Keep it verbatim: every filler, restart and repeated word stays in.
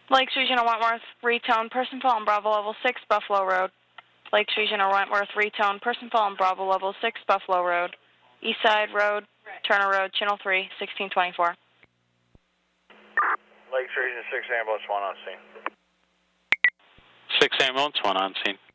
Lakes Regional Wentworth, retone, person fall on Bravo Level six, Buffalo Road. Lakes Regional Wentworth, retone, person fall on Bravo Level six, Buffalo Road. East Side Road, Turner Road, Channel three, sixteen twenty-four. Lakes Region six, ambulance one on scene. six ambulance, one on scene.